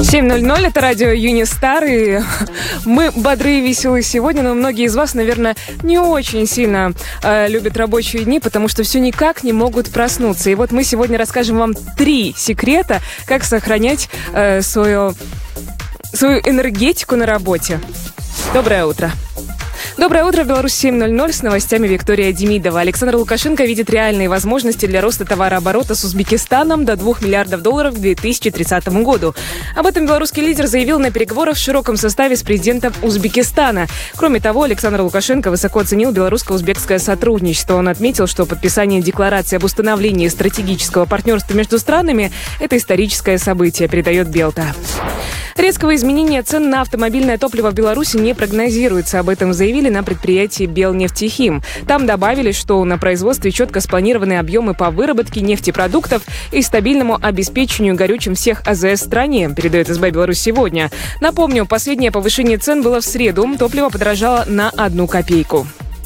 7:00, это радио Юнистар, и мы бодрые и веселые сегодня, но многие из вас, наверное, не очень сильно любят рабочие дни, потому что все никак не могут проснуться. И вот мы сегодня расскажем вам 3 секрета, как сохранять свою энергетику на работе. Доброе утро. Доброе утро, Беларусь, 7:00, с новостями Виктория Демидова. Александр Лукашенко видит реальные возможности для роста товарооборота с Узбекистаном до $2 миллиардов к 2030 году. Об этом белорусский лидер заявил на переговорах в широком составе с президентом Узбекистана. Кроме того, Александр Лукашенко высоко оценил белорусско-узбекское сотрудничество. Он отметил, что подписание декларации об установлении стратегического партнерства между странами – это историческое событие, передает Белта. Резкого изменения цен на автомобильное топливо в Беларуси не прогнозируется. Об этом заявили на предприятии «Белнефтехим». Там добавили, что на производстве четко спланированы объемы по выработке нефтепродуктов и стабильному обеспечению горючим всех АЗС в стране, передает СБ «Беларусь сегодня». Напомню, последнее повышение цен было в среду. Топливо подорожало на 1 копейку.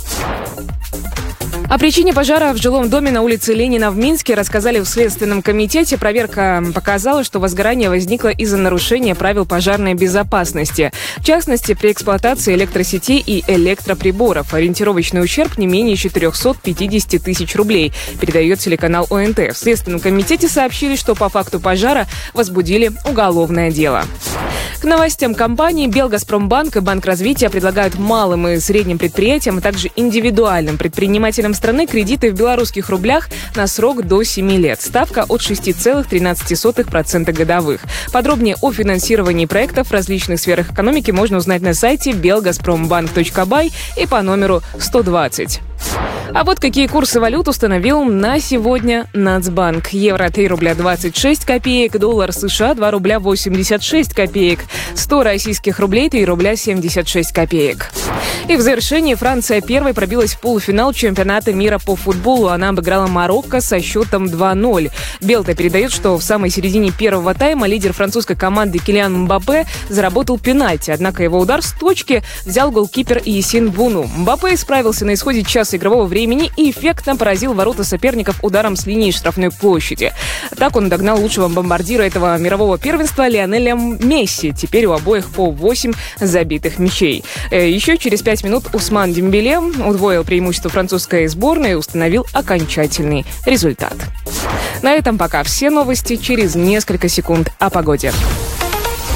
О причине пожара в жилом доме на улице Ленина в Минске рассказали в Следственном комитете. Проверка показала, что возгорание возникло из-за нарушения правил пожарной безопасности. В частности, при эксплуатации электросетей и электроприборов. Ориентировочный ущерб не менее 450 тысяч рублей, передает телеканал ОНТ. В Следственном комитете сообщили, что по факту пожара возбудили уголовное дело. К новостям компании Белгазпромбанк и Банк развития предлагают малым и средним предприятиям, а также индивидуальным предпринимателям страны кредиты в белорусских рублях на срок до 7 лет. Ставка от 6,13% годовых. Подробнее о финансировании проектов в различных сферах экономики можно узнать на сайте belgazprombank.by и по номеру 120. А вот какие курсы валют установил на сегодня Нацбанк. Евро 3 рубля 26 копеек, доллар США 2 рубля 86 копеек, 100 российских рублей 3 рубля 76 копеек. И в завершении Франция первой пробилась в полуфинал чемпионата мира по футболу. Она обыграла Марокко со счетом 2-0. Белта передает, что в самой середине первого тайма лидер французской команды Килиан Мбаппе заработал пенальти. Однако его удар с точки взял голкипер Ясин Буну. Мбаппе справился на исходе часа игрового времени и эффектно поразил ворота соперников ударом с линии штрафной площади. Так он догнал лучшего бомбардира этого мирового первенства Лионеля Месси. Теперь у обоих по 8 забитых мячей. Еще через 5 минут Усман Дембеле удвоил преимущество французской сборной и установил окончательный результат. На этом пока все новости. Через несколько секунд о погоде.